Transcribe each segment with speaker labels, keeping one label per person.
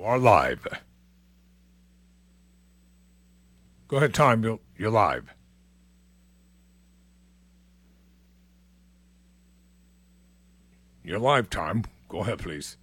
Speaker 1: are live. Go ahead, Tom. You're live. You're live, Tom. Go ahead, please.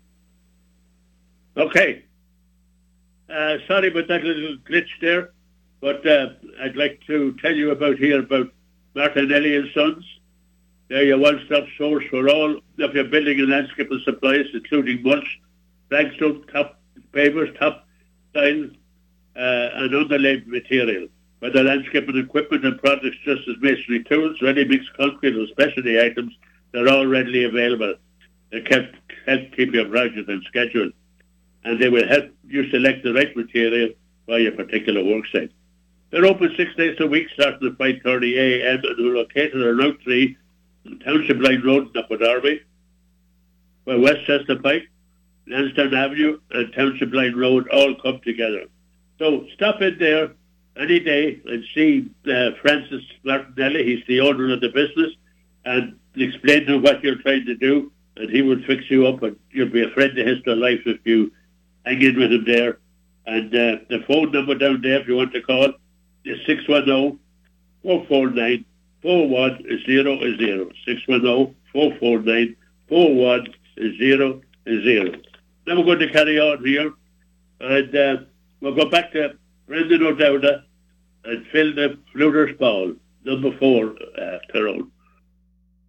Speaker 2: Okay. Sorry about that little glitch there, but I'd like to tell you about Martinelli and Sons. They're your one-stop source for all of your building and landscaping supplies, including mulch, flagstone, top pavers, top tiles, and underlaid material. Whether landscaping equipment and products such as masonry tools, ready-mix concrete, or specialty items, they're all readily available. They help keep your project on schedule, and they will help you select the right material for your particular work site. They're open 6 days a week, starting at 5:30 a.m. and are located on Route 3, Township Line Road in Upper Derby, where Westchester Pike, Lansdowne Avenue, and Township Line Road all come together. So stop in there any day and see Francis Martinelli. He's the owner of the business, and explain to him what you're trying to do, and he will fix you up, and you'll be a friend of his for life if you hang in with him there. And the phone number down there, if you want to call, is 610-449-4100. 610-449-4100. Now we're going to carry on here, and we'll go back to Brendan O'Dowda and fill the Flutter's Ball, number 4, Tyrone.